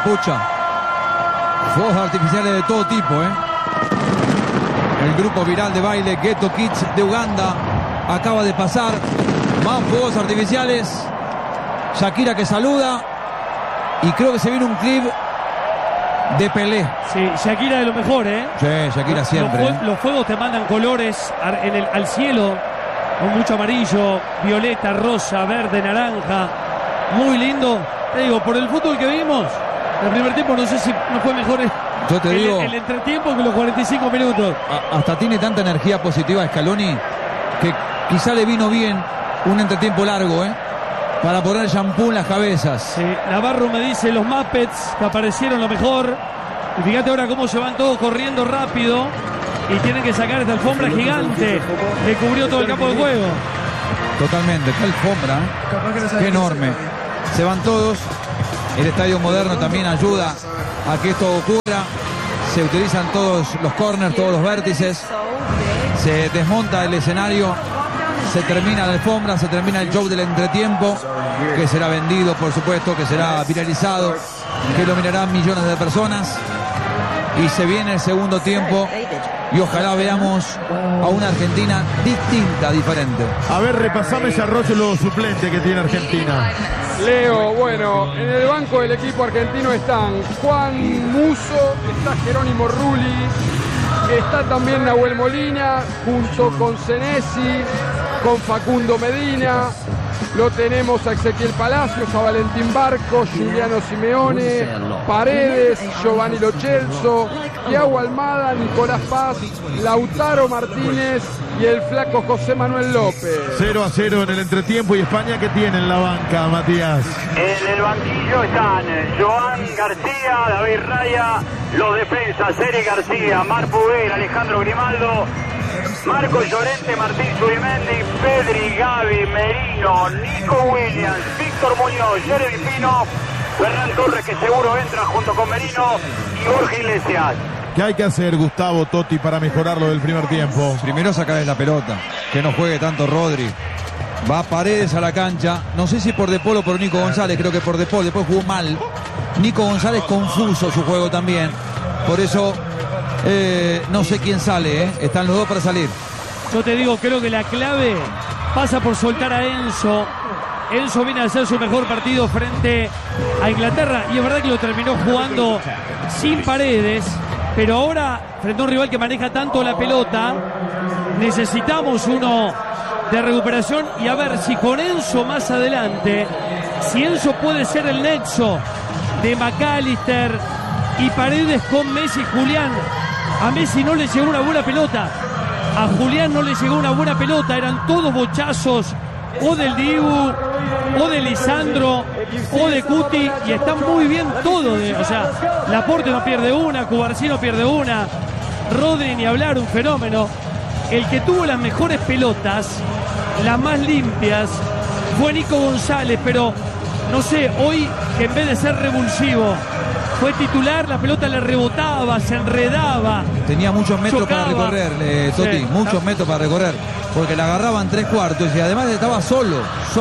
Pucha. Fuegos artificiales de todo tipo, El grupo viral de baile Ghetto Kids de Uganda acaba de pasar. Más fuegos artificiales. Shakira que saluda. Y creo que se viene un clip de Pelé. Sí, Shakira de lo mejor, Sí, Shakira siempre. Los fuegos te mandan colores al cielo, con mucho amarillo, violeta, rosa, verde, naranja. Muy lindo. Te digo, por el fútbol que vimos, el primer tiempo no sé si no fue mejor Yo te digo, el entretiempo que los 45 minutos. Hasta tiene tanta energía positiva Scaloni que quizá le vino bien un entretiempo largo, para poner shampoo en las cabezas. Sí, Navarro me dice los Muppets que aparecieron lo mejor. Y fíjate ahora cómo se van todos corriendo rápido y tienen que sacar esta alfombra gigante que cubrió todo el campo de juego. Totalmente, qué alfombra, qué enorme. Se van todos. El estadio moderno también ayuda a que esto ocurra. Se utilizan todos los corners, todos los vértices. Se desmonta el escenario. Se termina la alfombra, se termina el show del entretiempo, que será vendido, por supuesto, que será viralizado, que lo mirarán millones de personas. Y se viene el segundo tiempo y ojalá veamos a una Argentina distinta, diferente. A ver, repasame ese arroyo suplente que tiene Argentina. Leo, bueno, en el banco del equipo argentino están Juan Musso, está Jerónimo Rulli, está también Nahuel Molina, junto con Senesi, con Facundo Medina. Lo tenemos a Ezequiel Palacios, a Valentín Barcos, Juliano Simeone, Paredes, Giovanni Lo Celso, Thiago Almada, Nicolás Paz, Lautaro Martínez y el flaco José Manuel López. 0-0 en el entretiempo. ¿Y España qué tiene en la banca, Matías? En el banquillo están Joan García, David Raya, los defensas Eric García, Marc Puguer, Alejandro Grimaldo, Marco Llorente, Martín Zubimendi, Pedri, Gavi, Merino, Nico Williams, Víctor Muñoz, Jeremy Pino, Fernán Torres, que seguro entra junto con Merino, y Jorge Iglesias. ¿Qué hay que hacer, Gustavo Totti, para mejorar lo del primer tiempo? Primero sacarle la pelota, que no juegue tanto Rodri. Va Paredes a la cancha, no sé si por De Paul o por Nico González, creo que por De Paul, después jugó mal. Nico González confuso su juego también, por eso no sé quién sale, están los dos para salir. Yo te digo, creo que la clave pasa por soltar a Enzo. Enzo viene a hacer su mejor partido frente a Inglaterra y es verdad que lo terminó jugando sin Paredes, pero ahora frente a un rival que maneja tanto la pelota necesitamos uno de recuperación y a ver si con Enzo más adelante, si Enzo puede ser el nexo de McAllister y Paredes con Messi y Julián. A Messi no le llegó una buena pelota, a Julián no le llegó una buena pelota, eran todos bochazos o del Dibu o de Lisandro o de Cuti y están muy bien todos, o sea, Laporte no pierde una, Cubarsí no pierde una, Rodri ni hablar, un fenómeno. El que tuvo las mejores pelotas, las más limpias, fue Nico González, pero no sé, hoy que en vez de ser revulsivo fue titular, la pelota le rebotaba, se enredaba. Tenía muchos metros chocaba. para recorrer, Totti, Sí. muchos metros para recorrer, porque la agarraban 3/4 y además estaba solo.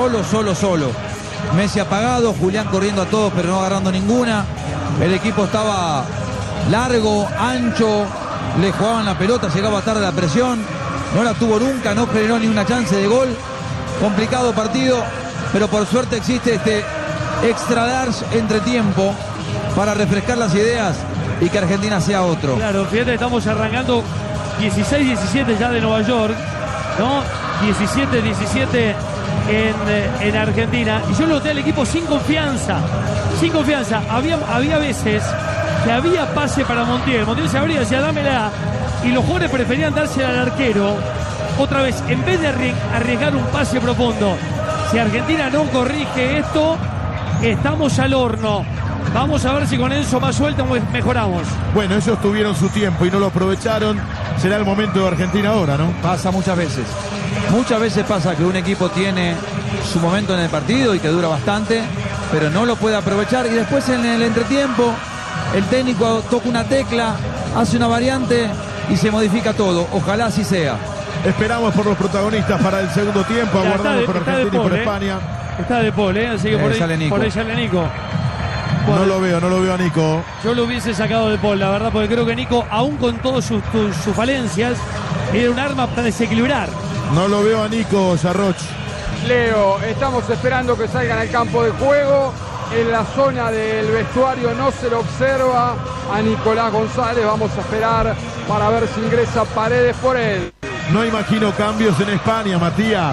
Messi apagado, Julián corriendo a todos pero no agarrando ninguna. El equipo estaba largo, ancho, le jugaban la pelota, llegaba tarde la presión, no la tuvo nunca, no generó ni una chance de gol. Complicado partido, pero por suerte existe este extra large entretiempo para refrescar las ideas y que Argentina sea otro. Claro, fíjate, estamos arrancando 16-17 ya de Nueva York, ¿no? 17-17 en Argentina. Y yo noté al equipo sin confianza. Había veces que había pase para Montiel. Montiel se abría y decía, dámela. Y los jugadores preferían dársela al arquero. Otra vez, en vez de arriesgar un pase profundo. Si Argentina no corrige esto, estamos al horno. Vamos a ver si con Enzo más suelto mejoramos. Bueno, ellos tuvieron su tiempo y no lo aprovecharon. Será el momento de Argentina ahora, ¿no? Pasa muchas veces. Muchas veces pasa que un equipo tiene su momento en el partido y que dura bastante, pero no lo puede aprovechar. Y después en el entretiempo, el técnico toca una tecla, hace una variante y se modifica todo. Ojalá así sea. Esperamos por los protagonistas para el segundo tiempo. Aguardamos por Argentina y por España. Está De Paul, así que por ahí sale Nico. Por ahí sale Nico. No lo veo a Nico. Yo lo hubiese sacado de Paul, la verdad, porque creo que Nico, aún con todas sus falencias, era un arma para desequilibrar. No lo veo a Nico Sarroch. Leo, estamos esperando que salgan al campo de juego. En la zona del vestuario no se lo observa a Nicolás González. Vamos a esperar para ver si ingresa Paredes por él. No imagino cambios en España, Matías.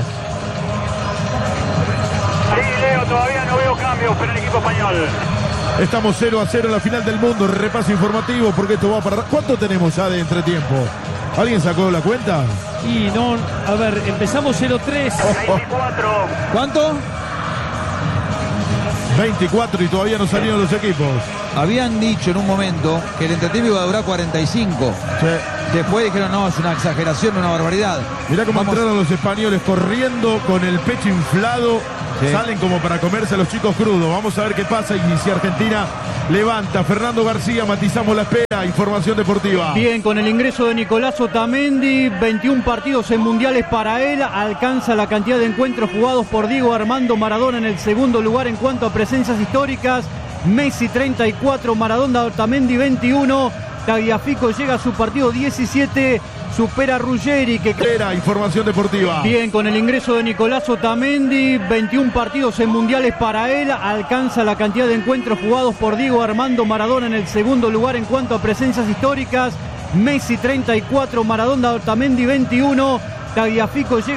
Sí, Leo, todavía no veo cambios para el equipo español. Estamos 0-0 en la final del mundo. Repaso informativo porque esto va para... ¿Cuánto tenemos ya de entretiempo? ¿Alguien sacó la cuenta? Y no, a ver, empezamos 0-3. 24. ¿Cuánto? 24 y todavía no salieron los equipos. Habían dicho en un momento que el entretiempo iba a durar 45. Sí. Después dijeron, no, es una exageración, una barbaridad. Mirá cómo Vamos. entraron los españoles corriendo con el pecho inflado. Sí. Salen como para comerse a los chicos crudos. Vamos a ver qué pasa y si Argentina levanta. Fernando García, matizamos la espera. Información deportiva. Bien, con el ingreso de Nicolás Otamendi, 21 partidos en mundiales para él, alcanza la cantidad de encuentros jugados por Diego Armando Maradona en el segundo lugar en cuanto a presencias históricas. Messi 34, Maradona, Otamendi 21, Tagliafico llega a su partido 17, supera a Ruggeri que... Espera, información deportiva. Bien, con el ingreso de Nicolás Otamendi, 21 partidos en mundiales para él, alcanza la cantidad de encuentros jugados por Diego Armando Maradona en el segundo lugar en cuanto a presencias históricas. Messi 34, Maradona, Otamendi 21, Tagliafico llega